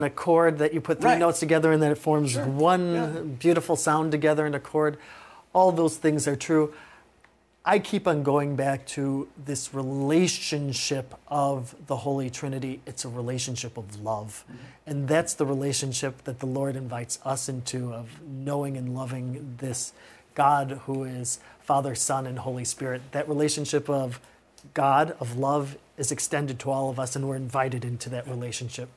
a chord that you put three Right. notes together and then it forms Sure. one Yeah. beautiful sound together in a chord. All those things are true. I keep on going back to this relationship of the Holy Trinity. It's a relationship of love. And that's the relationship that the Lord invites us into, of knowing and loving this God who is Father, Son, and Holy Spirit. That relationship of God, of love, is extended to all of us, and we're invited into that relationship.